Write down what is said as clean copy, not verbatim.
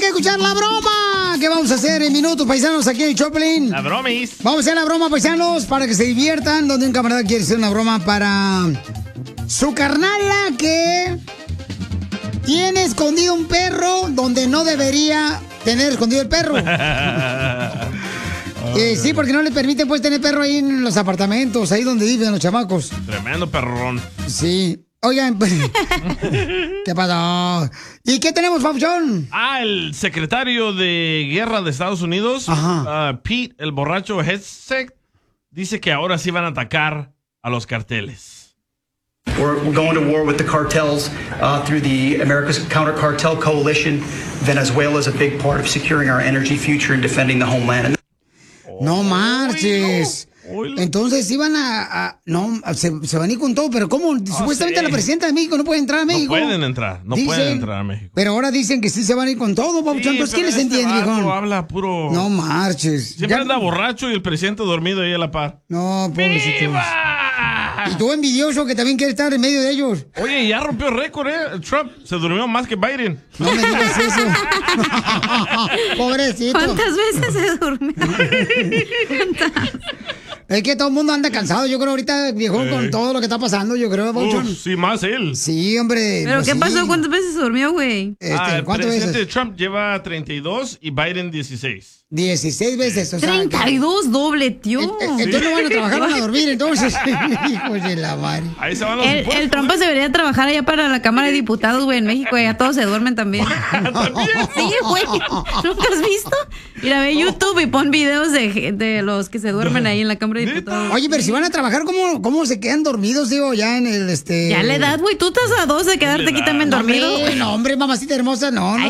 que escuchar la broma que vamos a hacer en minutos, paisanos, aquí en el Choplin. La bromis. Vamos a hacer la broma, paisanos, para que se diviertan, donde un camarada quiere hacer una broma para su carnala que tiene escondido un perro donde no debería tener escondido el perro. Sí, porque no le permiten pues tener perro ahí en los apartamentos, ahí donde viven los chamacos. Tremendo perrón. Sí. Oigan, pues, ¿qué pasó? ¿Y qué tenemos, Papuchón? El secretario de Guerra de Estados Unidos, Pete, el borracho Hegseth, dice que ahora sí van a atacar a los carteles. We're going to war with the cartels through the America's Counter Cartel Coalition. Venezuela is a big part of securing our energy future and defending the homeland. No marches. Entonces iban se van a ir con todo, pero ¿cómo? Supuestamente la presidenta de México no puede entrar a México. No pueden entrar a México. Pero ahora dicen que sí se van a ir con todo, Papuchón. Entonces, ¿quién les entiende, viejón? Habla puro... No marches. Siempre anda borracho y el presidente dormido ahí a la par. No, pobrecito. Y tú envidioso que también quiere estar en medio de ellos. Oye, ya rompió récord, Trump se durmió más que Biden. No me digas eso. Pobrecito. ¿Cuántas veces se durmió? Es que todo el mundo anda cansado, yo creo, ahorita, viejón, con todo lo que está pasando, yo creo, Papuchón. Sí, más él. Sí, hombre. ¿Pero pues qué sí. pasó? ¿Cuántas veces se durmió, güey? El presidente Trump lleva 32 y Biden 16. 16 veces, o sea. 32 doble, tío. Entonces no van a trabajar, van a dormir, entonces. Hijos de la madre. Ahí se van los El Trump debería trabajar allá para la Cámara de Diputados, güey, en México, ya todos se duermen también. Sí, güey. ¿Nunca has visto? Mira, ve YouTube y pon videos de los que se duermen ahí en la Cámara de Diputados. Oye, pero si van a trabajar, ¿cómo se quedan dormidos, digo, ya en el Ya la edad, güey, tú estás a 2 de quedarte aquí también dormido. No, hombre, mamacita hermosa, no.